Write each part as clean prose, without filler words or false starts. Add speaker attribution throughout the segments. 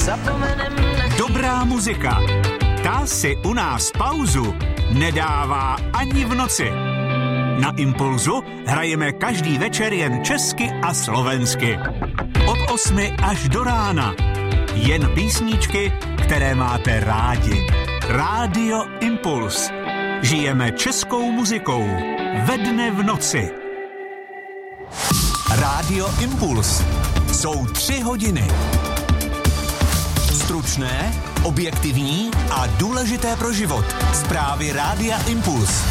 Speaker 1: Dobrá muzika. Ta si u nás pauzu nedává ani v noci. Na Impulzu hrajeme každý večer jen česky a slovensky. Od 8 až do rána. Jen písničky, které máte rádi. Rádio Impuls. Žijeme českou muzikou. Ve dne v noci. Rádio Impuls. Jsou 3 hodiny. Stručné, objektivní a důležité pro život. Zprávy Rádia Impuls.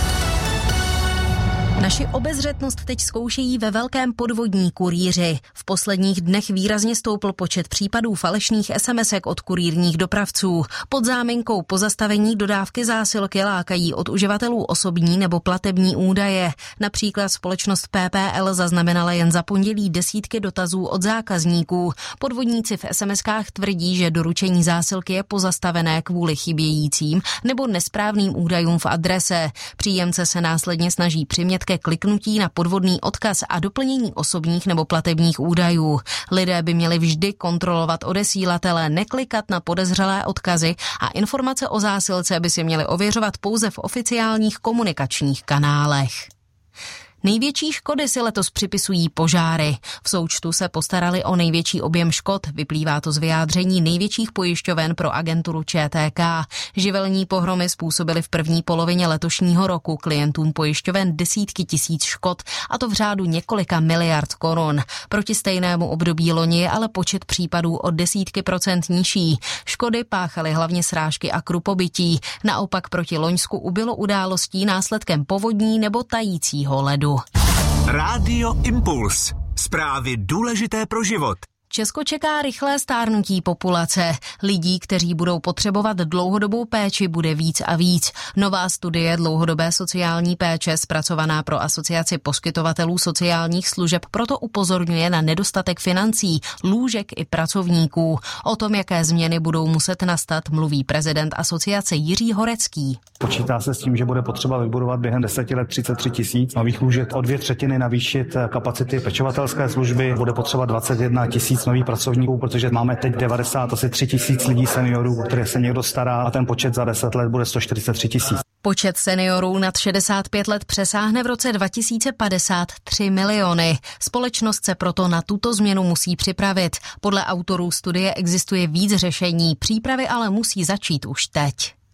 Speaker 2: Naši obezřetnost teď zkoušejí ve velkém podvodní kurýři. V posledních dnech výrazně stoupl počet případů falešných SMS-ek od kurýrních dopravců. Pod záminkou pozastavení dodávky zásilky lákají od uživatelů osobní nebo platební údaje. Například společnost PPL zaznamenala jen za pondělí desítky dotazů od zákazníků. Podvodníci v SMS-kách tvrdí, že doručení zásilky je pozastavené kvůli chybějícím nebo nesprávným údajům v adrese. Příjemce se následně snaží přimět ke kliknutí na podvodný odkaz a doplnění osobních nebo platebních údajů. Lidé by měli vždy kontrolovat odesílatele, neklikat na podezřelé odkazy a informace o zásilce by si měly ověřovat pouze v oficiálních komunikačních kanálech. Největší škody si letos připisují požáry. V součtu se postarali o největší objem škod, vyplývá to z vyjádření největších pojišťoven pro agenturu ČTK. Živelní pohromy způsobily v první polovině letošního roku klientům pojišťoven desítky tisíc škod, a to v řádu několika miliard korun. Proti stejnému období loni je ale počet případů o desítky procent nižší. Škody páchaly hlavně srážky a krupobytí. Naopak proti loňsku ubylo událostí následkem povodní nebo tajícího ledu.
Speaker 1: Rádio Impuls. Zprávy důležité pro život.
Speaker 2: Česko čeká rychlé stárnutí populace. Lidí, kteří budou potřebovat dlouhodobou péči, bude víc a víc. Nová studie dlouhodobé sociální péče zpracovaná pro Asociaci poskytovatelů sociálních služeb proto upozorňuje na nedostatek financí, lůžek i pracovníků. O tom, jaké změny budou muset nastat, mluví prezident asociace Jiří Horecký.
Speaker 3: Počítá se s tím, že bude potřeba vybudovat během 10 let 33 tisíc nových lůžek, o 2/3 navýšit kapacity pečovatelské služby, bude potřeba 21 tisíc nových pracovníků, protože máme teď 93 tisíc lidí seniorů, které se někdo stará, a ten počet za 10 let bude 143 tisíc.
Speaker 2: Počet seniorů nad 65 let přesáhne v roce 2050 3 miliony. Společnost se proto na tuto změnu musí připravit. Podle autorů studie existuje víc řešení, přípravy ale musí začít už teď.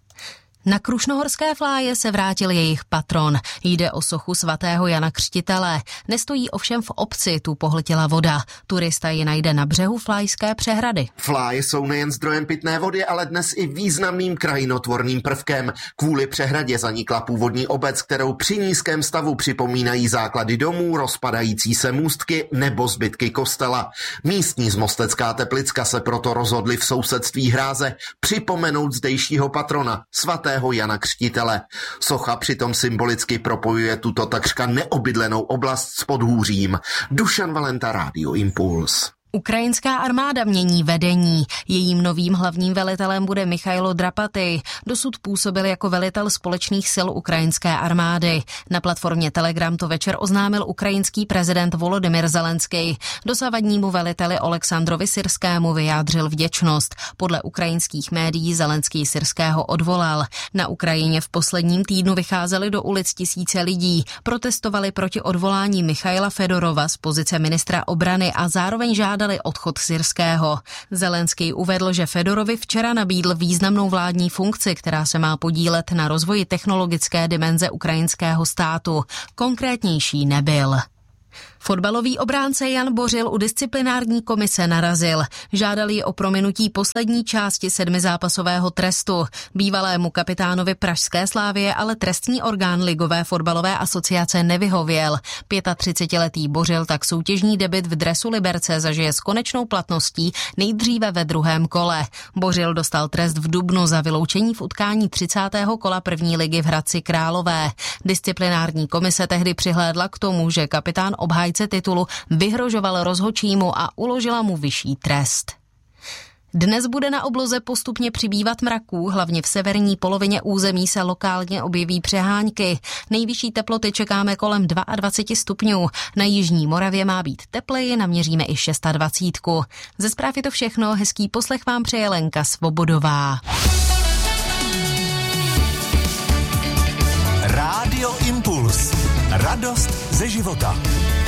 Speaker 2: Na Krušnohorské Fláje se vrátil jejich patron. Jde o sochu svatého Jana Křtitele. Nestojí ovšem v obci, tu pohltila voda. Turista ji najde na břehu Flajské přehrady.
Speaker 4: Fláje jsou nejen zdrojem pitné vody, ale dnes i významným krajinotvorným prvkem. Kvůli přehradě zanikla původní obec, kterou při nízkém stavu připomínají základy domů, rozpadající se můstky nebo zbytky kostela. Místní z Mostecká Teplicka se proto rozhodli v sousedství hráze připomenout zdejšího patrona, svatého Jana Křtitele. Socha přitom symbolicky propojuje tuto takřka neobydlenou oblast s Podhůřím. Dušan Valenta, Rádio Impuls.
Speaker 2: Ukrajinská armáda mění vedení. Jejím novým hlavním velitelem bude Michailo Drapaty. Dosud působil jako velitel společných sil ukrajinské armády. Na platformě Telegram to večer oznámil ukrajinský prezident Volodymyr Zelenský. Dosavadnímu veliteli Oleksandrovi Syrskému vyjádřil vděčnost. Podle ukrajinských médií Zelenský Syrského odvolal. Na Ukrajině v posledním týdnu vycházeli do ulic tisíce lidí. Protestovali proti odvolání Michaila Fedorova z pozice ministra obrany a zároveň žádali odchod Syrského. Zelenský uvedl, že Fedorovi včera nabídl významnou vládní funkci, která se má podílet na rozvoji technologické dimenze ukrajinského státu. Konkrétnější nebyl. Fotbalový obránce Jan Bořil u disciplinární komise narazil. Žádal ji o prominutí poslední části 7zápasového trestu. Bývalému kapitánovi pražské Slavie ale trestní orgán Ligové fotbalové asociace nevyhověl. 35letý Bořil tak soutěžní debut v dresu Liberce zažije s konečnou platností nejdříve ve druhém kole. Bořil dostal trest v dubnu za vyloučení v utkání 30. kola první ligy v Hradci Králové. Disciplinární komise tehdy přihlédla k tomu, že kapitán obhájce titulu vyhrožoval rozhodčímu a uložila mu vyšší trest. Dnes bude na obloze postupně přibývat mraků, hlavně v severní polovině území se lokálně objeví přehánky. Nejvyšší teploty čekáme kolem 22 stupňů. Na jižní Moravě má být tepleji, naměříme i 26. Ze zpráv je to všechno, hezký poslech vám přeje Lenka Svobodová.
Speaker 1: Rádio Impuls. Radost ze života.